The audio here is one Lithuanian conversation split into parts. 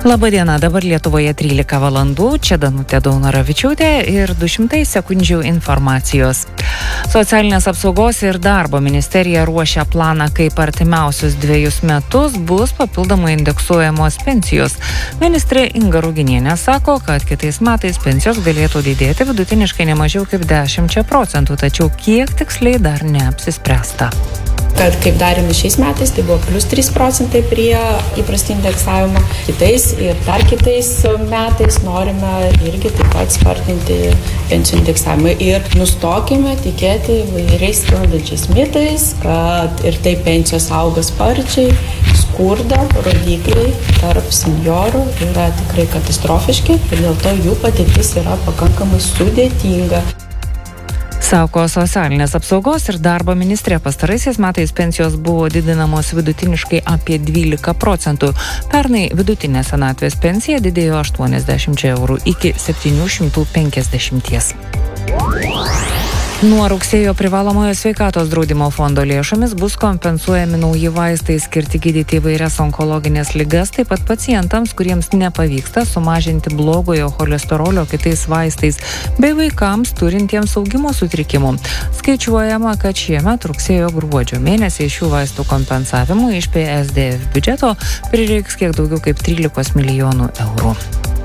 Labadiena, dabar Lietuvoje 13 valandų, čia Danutė Daunoravičiūtė ir 200 sekundžių informacijos. Socialinės apsaugos ir darbo ministerija ruošia planą, kaip artimiausius 2 metus bus papildomai indeksuojamos pensijos. Ministrė Inga Ruginienė sako, kad kitais metais pensijos galėtų didėti vidutiniškai nemažiau kaip 10%, tačiau kiek tiksliai dar neapsispręsta. Kad kaip darėme šiais metais, tai buvo plus 3% prie įprastinio indeksavimo. Kitais ir dar kitais metais norime irgi taip pat spartinti pensijų indeksavimą. Ir nustokime tikėti įvairiais sklandančiais mitais, kad ir taip pensijos auga sparčiai. Skurdo rodikliai tarp senjorų yra tikrai katastrofiški ir dėl to jų padėtis yra pakankamai sudėtinga. Sako socialinės apsaugos ir darbo ministrė. Pastaraisiais metais pensijos buvo didinamos vidutiniškai apie 12%. Pernai vidutinė senatvės pensija didėjo 80 eurų iki 750. Nuo rugsėjo privalomojo sveikatos draudimo fondo lėšomis bus kompensuojami nauji vaistai skirti gydyti įvairias onkologinės ligas, taip pat pacientams, kuriems nepavyksta sumažinti blogojo cholesterolio kitais vaistais, bei vaikams turintiems augimo sutrikimų. Skaičiuojama, kad šiemet rugsėjo-gruodžio mėnesį šių vaistų kompensavimui iš PSDF biudžeto prireiks kiek daugiau kaip 13 milijonų eurų.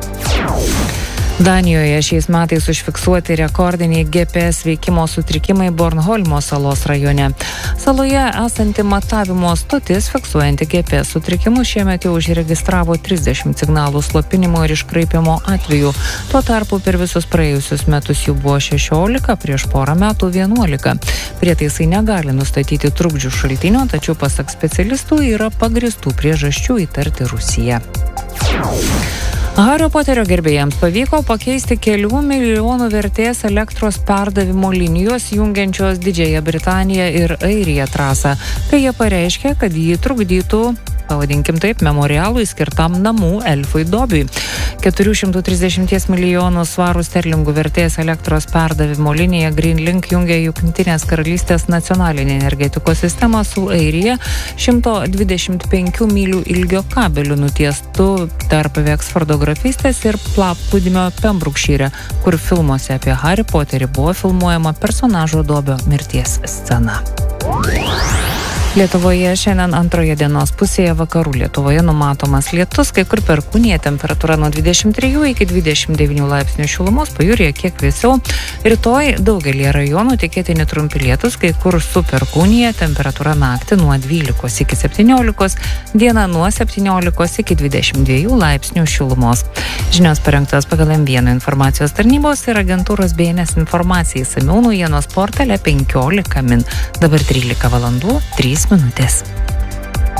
Danijoje šiais metais užfiksuoti rekordiniai GPS veikimo sutrikimai Bornholmo salos rajone. Saloje esanti matavimo stotis fiksuojanti GPS sutrikimus šiemet jau užregistravo 30 signalų slopinimo ir iškraipimo atvejų. Tuo tarpu per visus praėjusius metus jų buvo 16, prieš porą metų 11. Prietaisai negali nustatyti trukdžių šaltinio, tačiau pasak specialistų yra pagristų priežasčių įtarti Rusiją. Hario Poterio gerbėjams pavyko pakeisti kelių milijonų vertės elektros perdavimo linijos jungiančios Didžiąją Britaniją ir Airiją trasą, kai jie pareiškė, kad jį trukdytų, pavadinkim taip, memorialui skirtam namų elfui Dobiui. 430 milijonų svarų sterlingų vertės elektros perdavimo linija Greenlink jungia Jungtinės karalystės nacionalinę energetikos sistemą su Airija 125 mylių ilgio kabeliu nutiestų tarp Veksfordo grafystės ir paplūdimio Pembrukšyre, kur filmuose apie Harry Potterį buvo filmuojama personažo Dobio mirties scena. Lietuvoje šiandien antroje dienos pusėje vakarų Lietuvoje numatomas lietus, kai kur perkūnija, temperatūra nuo 23 iki 29 laipsnių šilumos, pajūryje kiek vėsiau. Rytoj daugelį rajonų tikėtini trumpi lietus, kai kur su perkūnija, temperatūra naktį nuo 12 iki 17, diena nuo 17 iki 22 laipsnių šilumos. Žinios parengtos pagal M1 informacijos tarnybos ir agentūros BNS informacijai, išsamiau naujienos portale 15 min. Dabar 13 valandų 3 minutės.